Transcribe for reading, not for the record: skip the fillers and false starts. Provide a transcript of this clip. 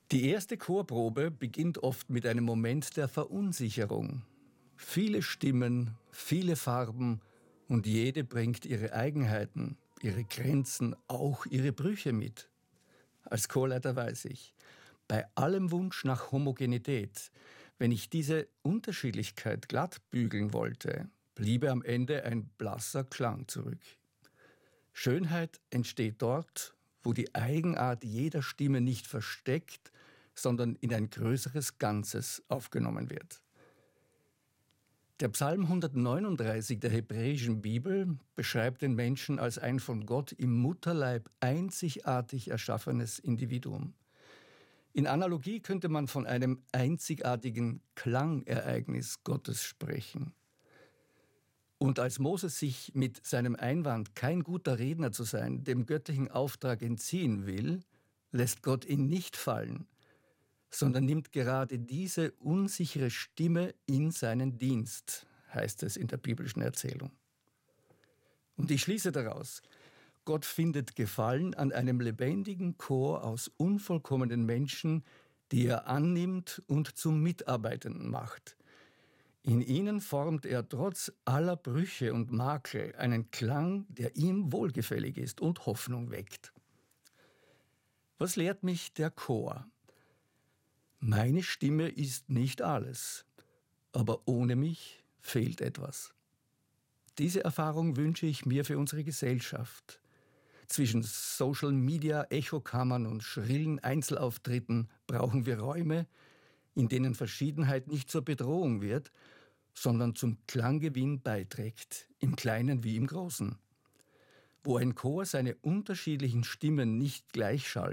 Die erste Chorprobe beginnt oft mit einem Moment der Verunsicherung. Viele Stimmen, viele Farben und jede bringt ihre Eigenheiten, ihre Grenzen, auch ihre Brüche mit. Als Chorleiter weiß ich, bei allem Wunsch nach Homogenität, wenn ich diese Unterschiedlichkeit glatt bügeln wollte, bliebe am Ende ein blasser Klang zurück. Schönheit entsteht dort, wo die Eigenart jeder Stimme nicht versteckt, sondern in ein größeres Ganzes aufgenommen wird. Der Psalm 139 der hebräischen Bibel beschreibt den Menschen als ein von Gott im Mutterleib einzigartig erschaffenes Individuum. In Analogie könnte man von einem einzigartigen Klangereignis Gottes sprechen. Und als Moses sich mit seinem Einwand, kein guter Redner zu sein, dem göttlichen Auftrag entziehen will, lässt Gott ihn nicht fallen, sondern nimmt gerade diese unsichere Stimme in seinen Dienst, heißt es in der biblischen Erzählung. Und ich schließe daraus, Gott findet Gefallen an einem lebendigen Chor aus unvollkommenen Menschen, die er annimmt und zum Mitarbeitenden macht. In ihnen formt er trotz aller Brüche und Makel einen Klang, der ihm wohlgefällig ist und Hoffnung weckt. Was lehrt mich der Chor? Meine Stimme ist nicht alles, aber ohne mich fehlt etwas. Diese Erfahrung wünsche ich mir für unsere Gesellschaft. Zwischen Social-Media-Echokammern und schrillen Einzelauftritten brauchen wir Räume, in denen Verschiedenheit nicht zur Bedrohung wird, sondern zum Klanggewinn beiträgt, im Kleinen wie im Großen. Wo ein Chor seine unterschiedlichen Stimmen nicht gleichschaltet,